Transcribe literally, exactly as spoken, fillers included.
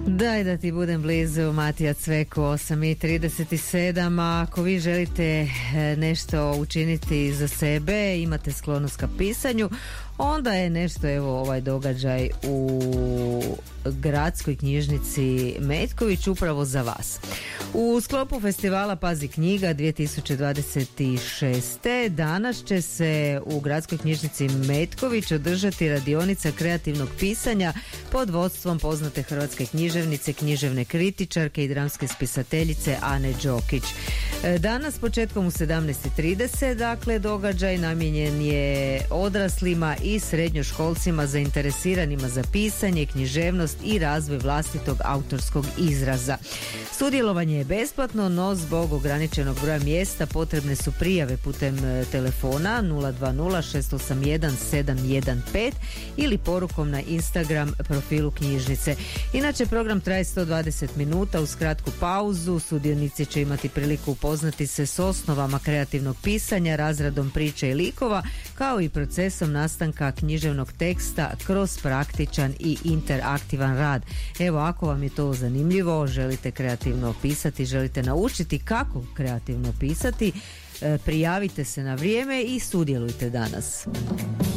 Daj da ti budem blizu, Matija Cveko, osam i trideset sedam. Ako vi želite nešto učiniti za sebe, imate sklonost ka pisanju, onda je nešto, evo, ovaj događaj u Gradskoj knjižnici Metković upravo za vas. U sklopu festivala Pazi knjiga dvije tisuće dvadeset šeste. danas će se u Gradskoj knjižnici Metković održati radionica kreativnog pisanja pod vodstvom poznate hrvatske književnice, književne kritičarke i dramske spisateljice Ane Đokić. Danas početkom u sedamnaest i trideset, dakle, događaj namijenjen je odraslima i srednjoškolcima zainteresiranima za pisanje, književnost i razvoj vlastitog autorskog izraza. Sudjelovanje je besplatno, no zbog ograničenog broja mjesta potrebne su prijave putem telefona nula dva nula šest osam jedan sedam jedan pet ili porukom na Instagram profilu knjižnice. Inače, program traje sto dvadeset minuta. Uz kratku pauzu sudionici će imati priliku upoznati se s osnovama kreativnog pisanja, razradom priče i likova, kao i procesom nastanka književnog teksta kroz praktičan i interaktivan rad. Evo, ako vam je to zanimljivo, želite kreativno pisati, želite naučiti kako kreativno pisati, prijavite se na vrijeme i sudjelujte danas.